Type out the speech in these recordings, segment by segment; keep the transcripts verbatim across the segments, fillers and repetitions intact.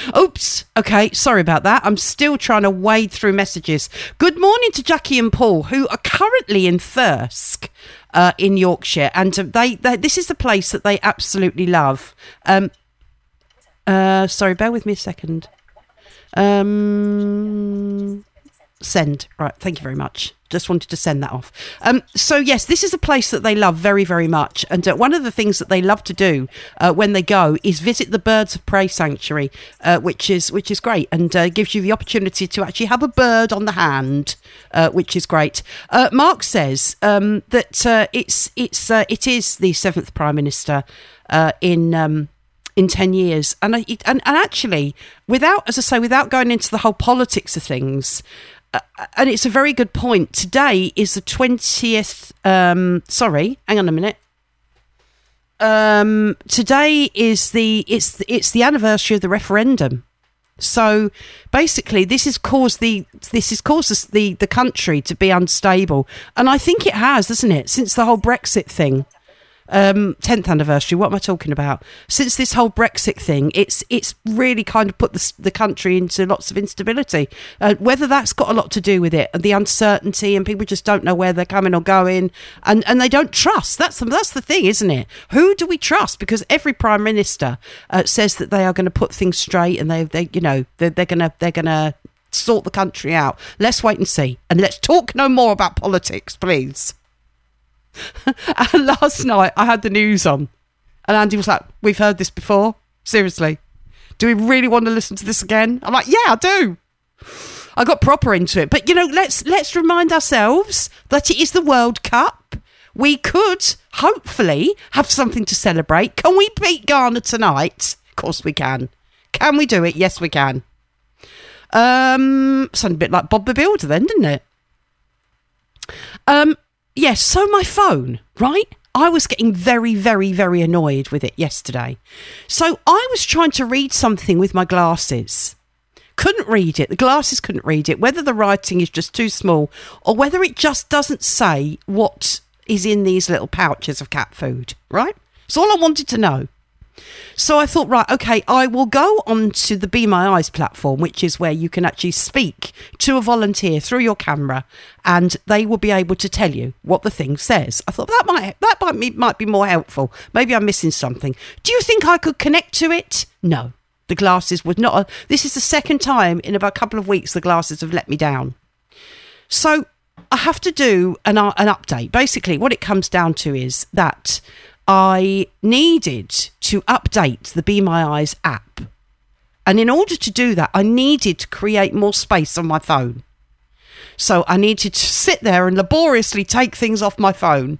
Oops. Okay, sorry about that. I'm still trying to wade through messages. Good morning to Jackie and Paul, who are currently in Thirsk uh, in Yorkshire, and they, they this is the place that they absolutely love. Um, uh, sorry, bear with me a second. Um, send. Right, thank you very much. Just wanted to send that off. Um, so, yes, this is a place that they love very, very much. And uh, one of the things that they love to do uh, when they go is visit the Birds of Prey Sanctuary, uh, which is which is great, and uh, gives you the opportunity to actually have a bird on the hand, uh, which is great. Uh, Mark says um, that uh, it's it's uh, it is the seventh Prime Minister uh, in um, in ten years, and, I, and and actually, without, as I say, without going into the whole politics of things. Uh, and it's a very good point. Today is the twentieth. Um, sorry, hang on a minute. Um, today is the it's it's the anniversary of the referendum. So basically, this has caused the this has caused the the country to be unstable, and I think it has, hasn't it? Since the whole Brexit thing. Um, tenth anniversary. What am I talking about? Since this whole Brexit thing, it's it's really kind of put the, the country into lots of instability. Uh, whether that's got a lot to do with it, the uncertainty, and people just don't know where they're coming or going, and, and they don't trust. That's the, that's the thing, isn't it? Who do we trust? Because every prime minister uh, says that they are going to put things straight, and they they you know they're, they're gonna they're gonna sort the country out. Let's wait and see, and let's talk no more about politics, please. And last night I had the news on, and Andy was like, "We've heard this before. Seriously, do we really want to listen to this again?" I'm like, "Yeah, I do." I got proper into it, but you know, let's let's remind ourselves that it is the World Cup. We could hopefully have something to celebrate. Can we beat Ghana tonight? Of course we can. Can we do it? Yes, we can. Um, sounded a bit like Bob the Builder then, didn't it? Um. Yes, so my phone, right? I was getting very, very, very annoyed with it yesterday. So I was trying to read something with my glasses. Couldn't read it. The glasses couldn't read it. Whether the writing is just too small or whether it just doesn't say what is in these little pouches of cat food, right? It's all I wanted to know. So I thought, right, okay, I will go on to the Be My Eyes platform, which is where you can actually speak to a volunteer through your camera, and they will be able to tell you what the thing says. I thought that might that might be, might be more helpful. Maybe I'm missing something. Do you think I could connect to it? No, the glasses would not. This is the second time in about a couple of weeks the glasses have let me down. So I have to do an, an update. Basically, what it comes down to is that I needed to update the Be My Eyes app. And in order to do that, I needed to create more space on my phone. So I needed to sit there and laboriously take things off my phone.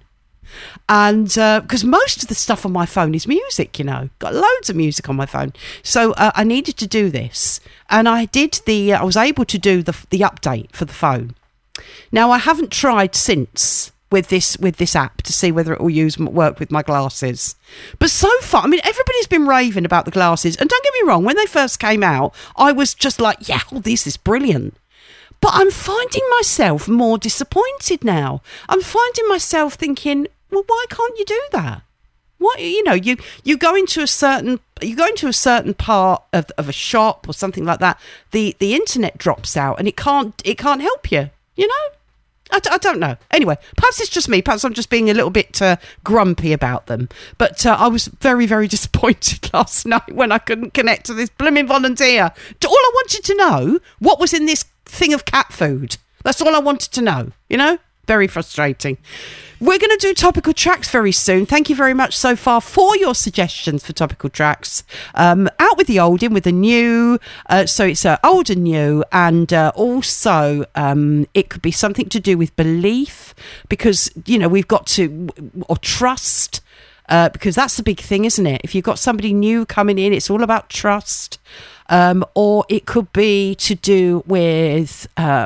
And because uh, most of the stuff on my phone is music, you know, got loads of music on my phone. So uh, I needed to do this. And I did the, uh, I was able to do the, the update for the phone. Now, I haven't tried since with this with this app to see whether it will use work with my glasses. But so far, I mean, everybody's been raving about the glasses. And don't get me wrong, when they first came out, I was just like, yeah, oh, this is brilliant. But I'm finding myself more disappointed now. I'm finding myself thinking, well, why can't you do that? What, you know, you, you go into a certain you go into a certain part of, of a shop or something like that. The the internet drops out and it can't it can't help you, you know? I, d- I don't know. Anyway, perhaps it's just me. Perhaps I'm just being a little bit uh, grumpy about them. But uh, I was very, very disappointed last night when I couldn't connect to this blooming volunteer. All I wanted to know, what was in this thing of cat food? That's all I wanted to know, you know? Very frustrating. We're going to do topical tracks very soon. Thank you very much so far for your suggestions for topical tracks. Um, out with the old, in with the new. Uh, so it's uh, old and new. And uh, also um, it could be something to do with belief because, you know, we've got to, or trust, uh, because that's the big thing, isn't it? If you've got somebody new coming in, it's all about trust. Um, or it could be to do with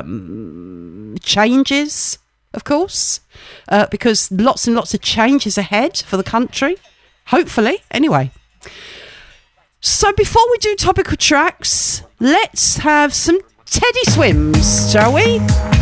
um, changes. Of course, uh, because lots and lots of changes ahead for the country, hopefully. Anyway, so before we do topical tracks, let's have some Teddy Swims, shall we?